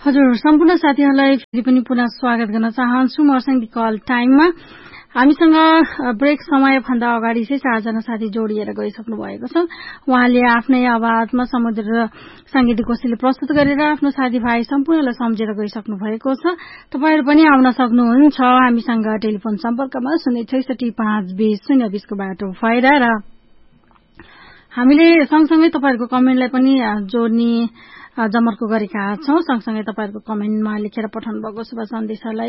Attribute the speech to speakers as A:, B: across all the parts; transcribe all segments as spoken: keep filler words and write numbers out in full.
A: हजुर सम्पूर्ण साथीहरूलाई फेरि पनि पुनः स्वागत गर्न चाहन्छु मर्सँगै कल टाइममा। हामीसँग ब्रेक समयभन्दा अगाडि चाहिँ चारजना साथी जोडिएर गइसक्नु भएको छ। उहाँले आफ्नै आवाजमा समुद्र सांगीतिक गोष्ठीले प्रस्तुत गरेर आफ्नो साथीभाइ सम्पूर्णलाई सम्झेर गइसक्नु भएको छ। तपाईहरु पनि आउन सक्नुहुन्छ हामीसँग टेलिफोन सम्पर्कमा शून्य छैसठी पाँच बीस शून्य बीस को बाटो भएर र हामीले सँगसँगै तपाईहरुको कमेन्टलाई पनि जोड्ने जमर्को गरेका छौं। सँगसँगै तपाईहरुको कमेन्टमा लेखेर पठाउनु भएको शुभ सन्देशलाई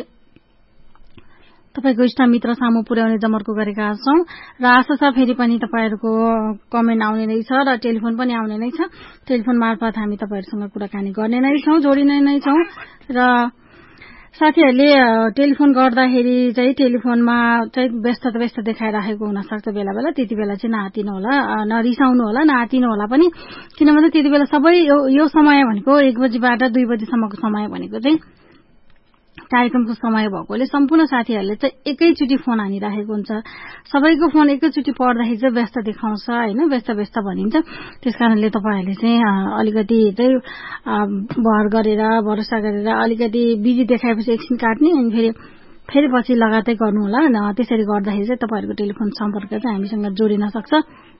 A: तपाईको इष्ट मित्र सामु पुर्याउने जमर्को गरेका छौं र आशा छ फेरि पनि तपाईहरुको कमेन्ट आउने नै छ र टेलिफोन पनि आउने नै छ। टेलिफोन मार्फत हामी तपाईहरुसँग कुराकानी गर्ने नै छौं, जोडिने नै छौं र साथीहरुले टेलिफोन गर्दाखेरि चाहिँ टेलिफोनमा चाहिँ व्यस्त व्यस्त देखाइराखेको हुन सक्छ बेला बेला। त्यति बेला चाहिँ नआतिनु होला, नरिसाउनु होला, नआतिनु होला पनि, किनभने त्यति बेला सबै यो समय भनेको एक बजीबाट दुई बजीसम्मको समय भनेको चाहिँ कार्यक्रमको समय भएकोले सम्पूर्ण साथीहरुले चाहिँ एकैचोटी फोन हानिराखेको हुन्छ। सबैको फोन एकैचोटी पढ्दाखेरि चाहिँ व्यस्त देखाउँछ हैन, व्यस्त व्यस्त भनिन्छ। त्यसकारणले तपाईहरुले चाहिँ अलिकति चाहिँ भर गरेर भरोसा गरेर अलिकति बिजी देखाएपछि एकछिन काट्ने अनि फेरि फेरि पछि लगातार गर्नु होला। त्यसरी गर्दाखेरि चाहिँ तपाईहरुको टेलिफोन सम्पर्क चाहिँ हामीसँग जोडिन सक्छ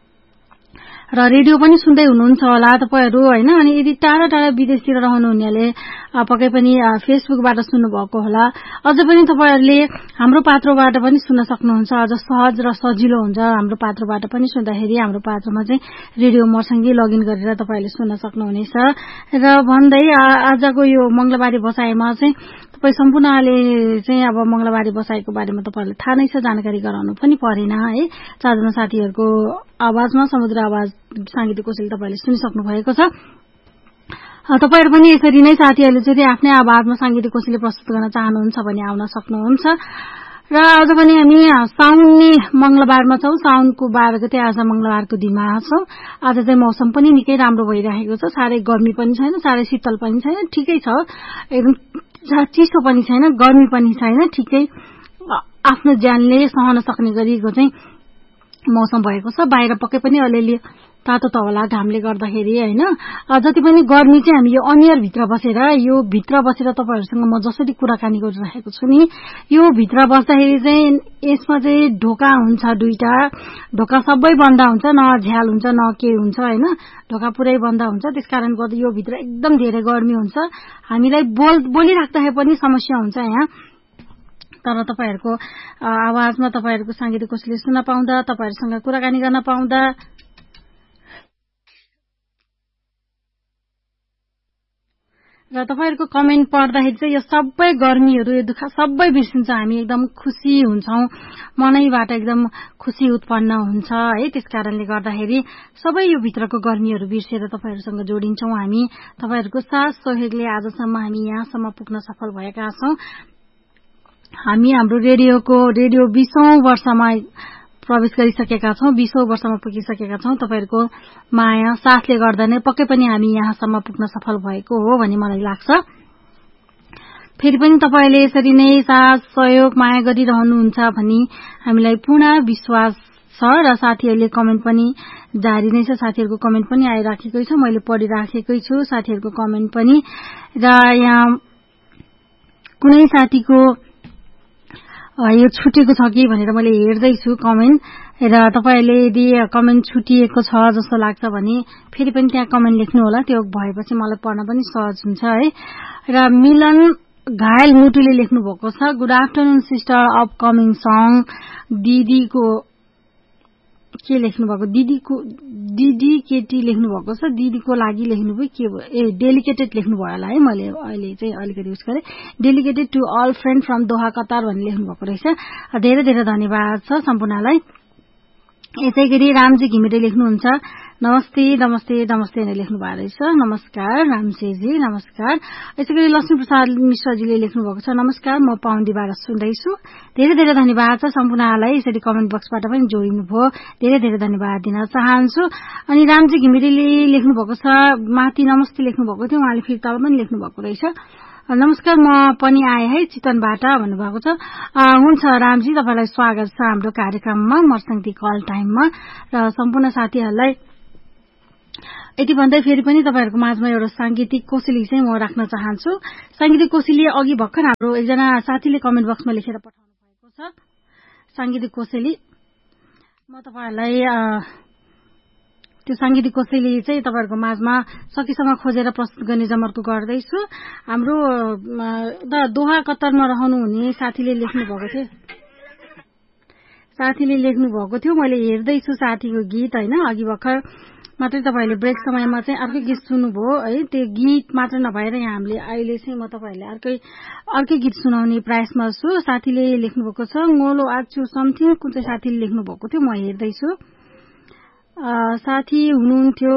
A: र रेडियो पनि सुन्दै हुनुहुन्छ होला तपाईहरु हैन। अनि यदि टाढा टाढा विदेशतिर रहनुहुनेले पक्कै पनि फेसबुकबाट सुन्नु भएको होला। अझ पनि तपाईहरुले हाम्रो पात्रोबाट पनि सुन्न सक्नुहुन्छ। अझ सहज र सजिलो हुन्छ हाम्रो पात्रोबाट पनि सुन्दाखेरि। हाम्रो पात्रोमा चाहिँ रेडियो मर्सँगै लगइन गरेर तपाईहरुले सुन्न सक्नुहुनेछ। र भन्दै आजको यो मंगलबारे बसाइमा चाहिँ तपाई सम्पूर्णले चाहिँ अब मंगलबारे बसाइको बारेमा तपाईहरुले थाहा नै छ, जानकारी गराउनु पनि परेन है। चारजना साथीहरुको आवाजमा समुद्र आवाज सांगीतिक गोष्ठीले तपाईहरुले सुनिसक्नु भएको छ। तपाईहरु पनि यसरी नै साथीहरुले चाहिँ आफ्नै आवाजमा सांगीतिक गोष्ठीले प्रस्तुत गर्न चाहनुहुन्छ भने आउन सक्नुहुन्छ। र आज पनि हामी साउननी मंगलबारमा छौं। साउनको बाह्र गते आज मंगलबारको दिनमा छौं। आज चाहिँ मौसम पनि निकै राम्रो भइरहेको छ। साह्रै गर्मी पनि छैन, साह्रै शीतल पनि छैन, ठिकै छ। एकदम चिसो पनि छैन, गर्मी पनि छैन, ठिकै आफ्नो ज्यानले सहन सक्ने गरीको चाहिँ मौसम भएको छ। बाहिर पक्कै पनि अलिअलि तातो त होला घामले गर्दाखेरि हैन। जति पनि गर्मी चाहिँ हामी यो अनियर भित्र बसेर यो भित्र बसेर तपाईहरुसँग म जसरी कुराकानी गरिरहेको छु नि, यो भित्र बस्दाखेरि चाहिँ यसमा चाहिँ ढोका हुन्छ दुईटा। ढोका सबै बन्द हुन्छ, न झ्याल हुन्छ न के हुन्छ हैन, ढोका पुरै बन्द हुन्छ। त्यसकारण गर्दा यो भित्र एकदम धेरै गर्मी हुन्छ। हामीलाई बोल बोलिराख्दाखेरि पनि समस्या हुन्छ यहाँ। तर तपाईहरुको आवाजमा तपाईहरुको सांगीतिक गोष्ठीले सुन्न पाउँदा, तपाईहरुसँग कुराकानी गर्न पाउँदा र तपाईहरुको कमेन्ट पढ्दाखेरि चाहिँ यो सबै गर्मीहरु यो दुःख सबै बिर्सिन्छ। हामी एकदम खुशी हुन्छौं, मनैबाट एकदम खुशी उत्पन्न हुन्छ है। त्यसकारणले गर्दाखेरि सबै यो भित्रको गर्मीहरु बिर्सेर तपाईहरुसँग जोडिन्छौं हामी। तपाईहरुको साथ सहयोगले आजसम्म हामी यहाँसम्म पुग्न सफल भएका छौं। हामी हाम्रो रेडियोको रेडियो बीसौं वर्षमा प्रवेश गरिसकेका छौं, बीसौं वर्षमा पुगिसकेका छौं। तपाईहरुको माया साथले गर्दा नै पक्कै पनि हामी यहाँसम्म पुग्न सफल भएको हो भन्ने मलाई लाग्छ। फेरि पनि तपाईले यसरी नै साथ सहयोग माया गरिरहनुहुन्छ भनी हामीलाई पूर्ण विश्वास छ र साथीहरुले कमेन्ट पनि जारी नै छ। साथीहरुको कमेन्ट पनि आइराखेकै छ, मैले पढिराखेकै छु साथीहरुको कमेन्ट पनि। र यहाँ कुनै साथीको यो छुटेको छ कि भनेर मैले हेर्दैछु कमेन्ट। र तपाईहरुले यदि कमेन्ट छुटिएको छ जस्तो लाग्छ भने फेरि पनि त्यहाँ कमेन्ट लेख्नु होला, त्यो भएपछि मलाई पढ्न पनि सहज हुन्छ है। र मिलन घायल मुटुले लेख्नु भएको छ, good afternoon sister, upcoming song दिदीको के लेख्नु भएको, दिदीको दिदी केटी लेख्नु भएको छ, दिदीको लागि लेख्नुभयो के भयो, ए डेलिकेटेड लेख्नु भयो होला है। मैले अहिले चाहिँ अलिकति युज गरेँ, डेलिकेटेड to all friend from Doha Qatar भन्ने लेख्नु भएको रहेछ। धेरै धेरै धन्यवाद छ सम्पूर्णलाई। यसै गरी रामजी घिमिरे लेख्नुहुन्छ, नमस्ते नमस्ते नमस्ते नै लेख्नु भएको रहेछ। नमस्कार रामसेजी, नमस्कार। यसै गरी लक्ष्मी प्रसाद मिश्रजीले लेख्नु भएको छ, नमस्कार म पाउन्डीबाट सुन्दैछु। धेरै धेरै धन्यवाद छ सम्पूर्णलाई। यसरी कमेन्ट बक्सबाट पनि जोडिनुभयो, धेरै धेरै धन्यवाद दिन चाहन्छु। अनि रामजी घिमिरेले लेख्नु भएको छ, माथि नमस्ते लेख्नु भएको थियो, उहाँले फिर्ता पनि लेख्नु भएको रहेछ, नमस्कार म पनि आए है चितवनबाट भन्नुभएको छ। हुन्छ रामजी, तपाईलाई स्वागत छ हाम्रो कार्यक्रममा मर्सँगै कल टाइममा। र सम्पूर्ण साथीहरुलाई यति भन्दै फेरि पनि तपाईहरुको माझमा एउटा सांगीतिक कोसेली चाहिँ म राख्न चाहन्छु। सांगीतिक कोसेली अघि भर्खर हाम्रो एकजना साथीले कमेन्ट बक्समा लेखेर पठाउनु भएको छ। सांगीतिक कोसेली म तपाईहरुलाई त्यो सांगीतिक कोसेली चाहिँ तपाईहरुको माझमा सकेसम्म खोजेर प्रस्तुत गर्ने जमर्को गर्दैछु। हाम्रो दोहा कतारमा रहनुहुने साथीले लेख्नु भएको थियो साथीले लेख्नु भएको थियो मैले हेर्दैछु साथीको गीत हैन। अघि भर्खर मात्रै तपाईहरुले ब्रेक समयमा चाहिँ अर्कै गीत सुन्नुभयो है। त्यो गीत मात्र नभएर यहाँ हामीले अहिले चाहिँ म तपाईहरुलाई अर्कै अर्कै गीत सुनाउने प्रयासमा छु। साथीले लेख्नु भएको छ गोलो आछु समथिङ कुन चाहिँ साथीले लेख्नु भएको थियो म हेर्दैछु। साथी हुनुहुन्थ्यो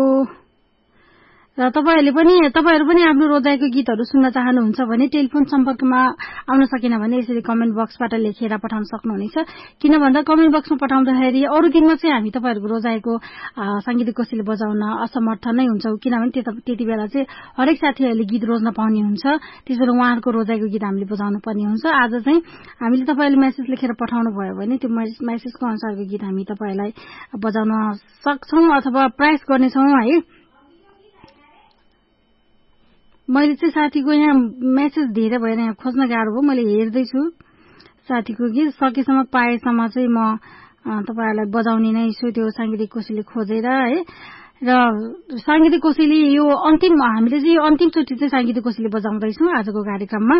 A: र तपाईहरुले पनि तपाईहरु पनि आफ्नो रोजाइको गीतहरु सुन्न चाहनुहुन्छ भने टेलिफोन सम्पर्कमा आउन सकेन भने यसरी कमेन्ट बक्सबाट लेखेर पठाउन सक्नुहुनेछ। किन भन्दा कमेन्ट बक्समा पठाउँदाखेरि अरु दिनमा चाहिँ हामी तपाईहरुको रोजाइको सांगीतिक कोसेली बजाउन असमर्थ नै हुन्छौं। किनभने त्यति बेला चाहिँ हरेक साथीहरुले गीत रोज्न पाउने हुन्छ। त्यसैले उहाँहरुको रोजाइको गीत हामीले बजाउन पर्ने हुन्छ। आज चाहिँ हामीले तपाईहरुले मेसेज लेखेर पठाउनु भयो भने त्यो मेसेजको अनुसारको गीत हामी तपाईहरुलाई बजाउन सक्छौं अथवा प्रयास गर्नेछौं है। मैले चाहिँ साथीको यहाँ मेसेज धेरै भएर यहाँ खोज्न गाह्रो भयो। मैले हेर्दैछु साथीको गीत सकेसम्म पाएसम्म चाहिँ म तपाईहरुलाई बजाउने नै छु त्यो सांगीतिक कोसेली खोजेर है। र सांगीतिक कोसेली यो अन्तिम हामीले चाहिँ अन्तिम चोटि चाहिँ सांगीतिक कोसेली बजाउँदैछौं आजको कार्यक्रममा।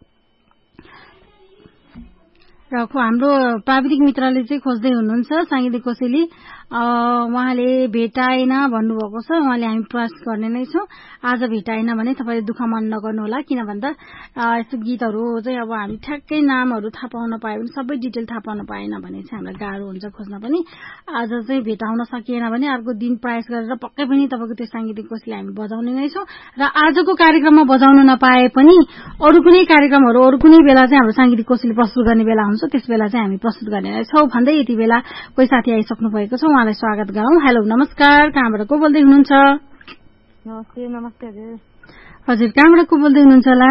A: र हाम्रो प्राविधिक मित्रले चाहिँ खोज्दै हुनुहुन्छ सांगीतिक कोसेली। उहाँले भेटाएन भन्नुभएको छ। उहाँले हामी प्रयास गर्ने नै छौं। आज भेटाएन भने तपाईले दुःख मन नगर्नु होला। किन भन्दा यस्तो गीतहरु चाहिँ अब हामी ठ्याक्कै नामहरु थाहा पाउन पाए पनि सबै डिटेल थाहा पाउन पाएन भने चाहिँ हामीलाई गाह्रो हुन्छ खोज्न पनि। आज चाहिँ भेटाउन सकिएन भने अर्को दिन प्रयास गरेर पक्कै पनि तपाईको त्यो सांगीतिक कोसेली हामी बजाउने नै छौं। र आजको कार्यक्रममा बजाउन नपाए पनि अरु कुनै कार्यक्रमहरु अरु कुनै बेला चाहिँ हाम्रो सांगीतिक कोसेली प्रस्तुत गर्ने बेला हुन्छ त्यसबेला चाहिँ हामी प्रस्तुत गर्ने नै छौं भन्दै यति बेला कोही साथी आइसक्नु भएको छ। उहाँलाई स्वागत गरौं। हेलो नमस्कार कहाँबाट को बोल्दै हुनुहुन्छ?
B: नमस्ते नमस्ते हजुर।
A: हजुर कहाँबाट को बोल्दै हुनुहुन्छ होला?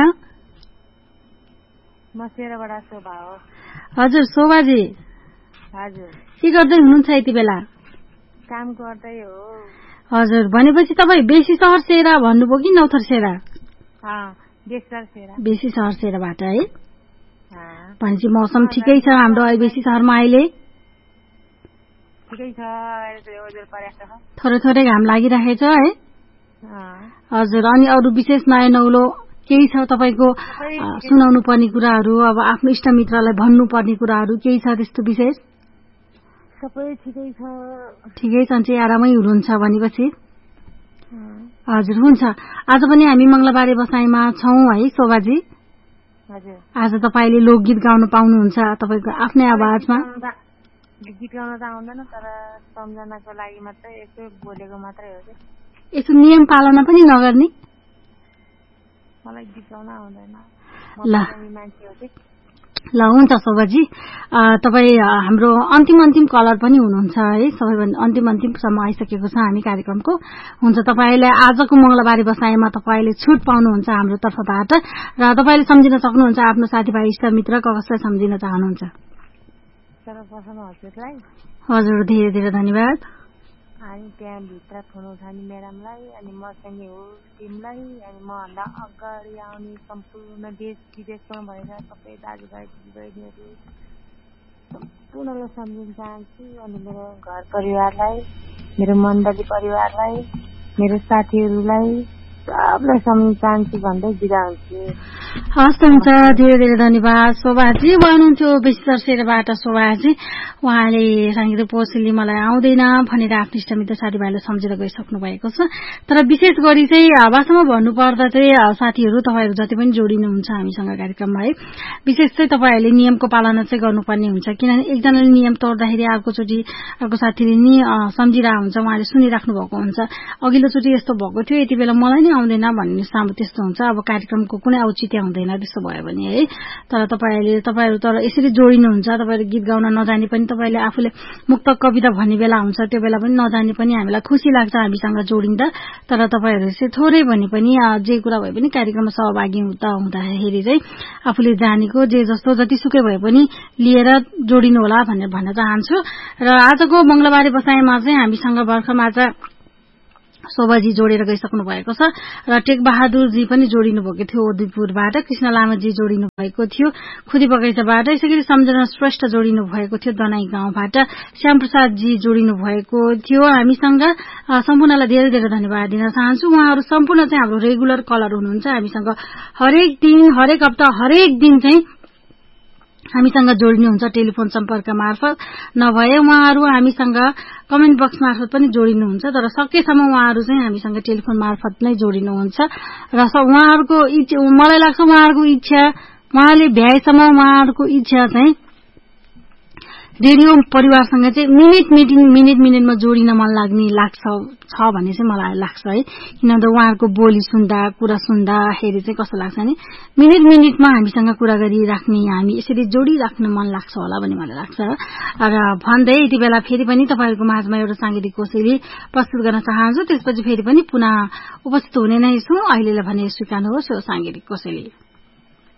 B: म सेराबाट शोभा हो।
A: हजुर शोभाजी
B: हजुर
A: के गर्दै हुनुहुन्छ यति बेला?
B: काम गर्दै हो।
A: हजुर भनेपछि तपाई बेसी शहर सेरा भन्नुभयो कि नौथर सेरा?
B: अ बेसी शहर सेरा।
A: बेसी शहर सेराबाट है।
B: अ
A: भनेपछि मौसम ठिकै छ हाम्रो बेसी शहरमा अहिले?
B: ठिकै छ अहिले त ओजर परेको छ।
A: थोरै थोरै घाम लागिरहेछ है? हजुर अनि अरु विशेष नयाँ नौलो केही छ तपाईको सुनाउनु पर्ने कुराहरु अब आफ्नो इष्टमित्रलाई भन्नु पर्ने कुराहरु केही छ त्यस्तो विशेष?
B: सबै ठिकै छ।
A: ठिकै छ चाहिँ आरामै हुनुहुन्छ भनेपछि? हजुर हुन्छ। आज पनि हामी मंगलबारे बसाइमा छौं है शोभाजी।
B: हजुर
A: आज तपाईले लोकगीत गाउन पाउनुहुन्छ तपाईको आफ्नै आवाजमा।
B: गीत गाउन त आउँदैन तर सम्झनाको लागि मात्रै यसो बोलेको मात्रै हो के।
A: यसो नियम पालना पनि नगर्ने?
B: मलाई गीत गाउन आउँदैन।
A: ल
B: मान्छे हो के।
A: ल हुन्छ शोभाजी। तपाई हाम्रो अन्तिम अन्तिम कलर पनि हुनुहुन्छ है। सबैभन्दा अन्तिम अन्तिमसम्म आइसकेको छ हामी कार्यक्रमको। हुन्छ तपाईलाई आजको मंगलबारे बसाइमा तपाईले छुट पाउनुहुन्छ हाम्रो तर्फबाट र तपाईले सम्झिन सक्नुहुन्छ आफ्नो साथीभाइ इष्टमित्र कसलाई सम्झिन चाहनुहुन्छ?
B: सर्वप्रथम हजुरलाई।
A: हजुर धेरै धेरै धन्यवाद।
B: अनि त्यहाँ भित्र फोन उठाउने म्याडमलाई अनि मसँगै हो टिमलाई अनि मभन्दा अगाडि आउने सम्पूर्ण देश विदेशमा भएका सबै दाजुभाइ दिदीबहिनीहरू सम्पूर्णलाई सम्झिन चाहन्छु। अनि मेरो घर परिवारलाई मेरो मण्डली परिवारलाई मेरो साथीहरूलाई सबलाई सम्झिन चाहन्छु भन्दै बिदा हुन्छु।
A: हस् हुन्छ धेरै धेरै धन्यवाद शोभाजी। हुनुहुन्थ्यो बेसी सर्सेरबाट शोभाजी। उहाँले सांगीतिक कोसेली मलाई आउँदैन भनेर आफ्नो इष्टमित्र साथीभाइलाई सम्झेर गइसक्नु भएको छ। तर विशेष गरी चाहिँ वास्तवमा भन्नुपर्दा चाहिँ साथीहरू तपाईहरु जति पनि जोडिनुहुन्छ हामीसँग कार्यक्रममा है विशेष चाहिँ तपाईहरुले नियमको पालना चाहिँ गर्नुपर्ने हुन्छ। किनभने एकजनाले नियम तोड्दाखेरि अर्कोचोटि अर्को साथीले नि सम्झिरा हुन्छ उहाँले सुनिराख्नु भएको हुन्छ। अघिल्लो चोटि यस्तो भएको थियो यति बेला मलाई नै आउँदैन भन्ने सामु त्यस्तो हुन्छ। अब कार्यक्रमको कुनै औचित्य हुँदैन त्यस्तो भयो भने है। तर तपाईहरुले तपाईहरु तर यसरी जोडिनुहुन्छ तपाईहरु गीत गाउन नजाने पनि तपाईले आफूले मुक्तक कविता भन्ने बेला हुन्छ त्यो बेला पनि नजाने पनि हामीलाई खुसी लाग्छ हामीसँग जोडिँदा। तर तपाईहरु चाहिँ थोरै भने पनि जे कुरा भए पनि कार्यक्रममा सहभागी हुँदा हुँदाखेरि चाहिँ आफूले जानेको जे जस्तो जतिसुकै भए पनि लिएर जोडिनु होला भनेर भन्न चाहन्छु। र आजको मंगलबारे बसाइमा चाहिँ हामीसँग भर्खरमा आज शोभाजी जोडेर गइसक्नु भएको छ र टेक बहादुरजी पनि जोडिनु भएको थियो ओदीपुरबाट, कृष्ण लामाजी जोडिनु भएको थियो खुदी बगैँचाबाट, यसैगरी सम्झना श्रेष्ठ जोडिनु भएको थियो दनाई गाउँबाट, श्यामप्रसादजी जोडिनु भएको थियो हामीसँग। सम्पूर्णलाई धेरै धेरै धन्यवाद दिन चाहन्छु। उहाँहरू सम्पूर्ण चाहिँ हाम्रो रेगुलर कलर हुनुहुन्छ, हामीसँग हरेक दिन हरेक हप्ता हरेक दिन चाहिँ हामीसँग जोडिनुहुन्छ टेलिफोन सम्पर्क मार्फत, नभए उहाँहरू हामीसँग कमेन्ट बक्स मार्फत पनि जोडिनुहुन्छ, तर सकेसम्म उहाँहरू चाहिँ हामीसँग टेलिफोन मार्फत नै जोडिनुहुन्छ र उहाँहरूको इच्छा, मलाई लाग्छ उहाँहरूको इच्छा, उहाँले भ्याएसम्म उहाँहरूको इच्छा चाहिँ रेडियो परिवारसँग चाहिँ मिनिट मिटिङ मिनिट मिनिटमा जोडिन मन लाग्ने लाग्छ छ भन्ने चाहिँ मलाई लाग्छ है। किनभने उहाँहरूको बोली सुन्दा कुरा सुन्दाखेरि चाहिँ कस्तो लाग्छ भने मिनिट मिनिटमा हामीसँग कुरा गरिराख्ने, हामी यसरी जोडिराख्न मन लाग्छ होला भन्ने मलाई लाग्छ र भन्दै यति बेला फेरि पनि तपाईँहरूको माझमा एउटा सांगीतिक कोसेली प्रस्तुत गर्न चाहन्छु। त्यसपछि फेरि पनि पुनः उपस्थित हुने नै छु। अहिलेलाई भने स्वीकार्नुहोस् यो सांगीतिक कोसेली।